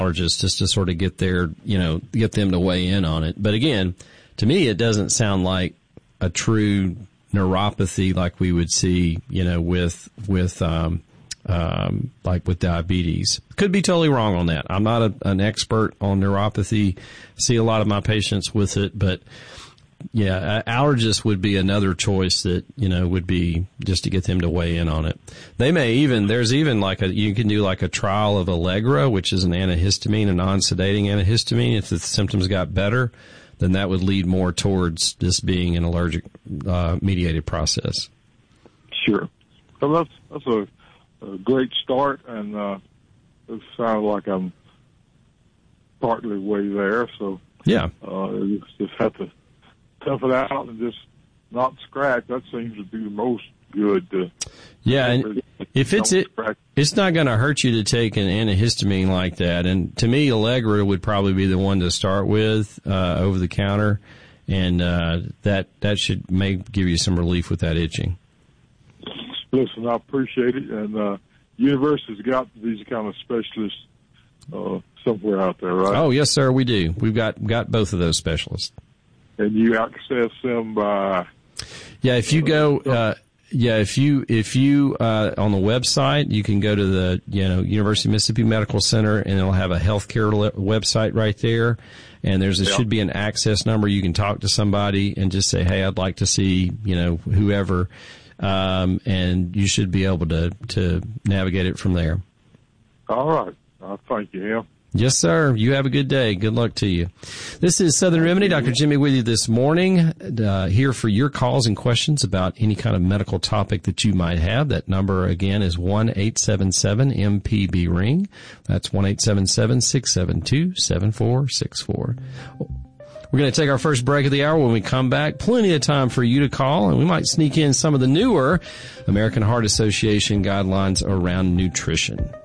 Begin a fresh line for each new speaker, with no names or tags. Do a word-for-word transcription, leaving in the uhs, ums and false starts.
allergists just to sort of get their, you know, get them to weigh in on it. But again, to me, it doesn't sound like a true neuropathy like we would see, you know, with, with, um, um, like with diabetes. Could be totally wrong on that. I'm not a, an expert on neuropathy. See a lot of my patients with it, but yeah, allergist would be another choice that, you know, would be just to get them to weigh in on it. They may even, there's even like a, you can do like a trial of Allegra, which is an antihistamine, a non-sedating antihistamine. If the symptoms got better, then that would lead more towards this being an allergic uh, mediated process.
Sure. Well, that's, that's a, a great start, and uh, it sounds like I'm partly way there, so
yeah,
uh, just have to tough it out and just not scratch. That seems to do the most good. To
yeah, and if it's it, it's not going to hurt you to take an antihistamine like that. And to me, Allegra would probably be the one to start with uh, over the counter, and uh, that that should may give you some relief with that itching.
Listen, I appreciate it, and uh, university's got these kind of specialists uh, somewhere out there, right?
Oh yes, sir, we do. We've got got both of those specialists.
And you access them by
yeah. If you go, uh, yeah, if you if you uh, on the website, you can go to the you know University of Mississippi Medical Center, and it'll have a healthcare le- website right there. And there's a,
yeah.
should be an access number. You can talk to somebody and just say, hey, I'd like to see you know whoever, um, and you should be able to to navigate it from there.
All right. Uh, thank you, Hal.
Yes, sir. You have a good day. Good luck to you. This is Southern Remedy. Doctor Jimmy with you this morning, uh, here for your calls and questions about any kind of medical topic that you might have. That number, again, is one eight seven seven M P B ring. That's one eight seven seven, six seven two, seven four six four. We're going to take our first break of the hour. When we come back, plenty of time for you to call, and we might sneak in some of the newer American Heart Association guidelines around nutrition.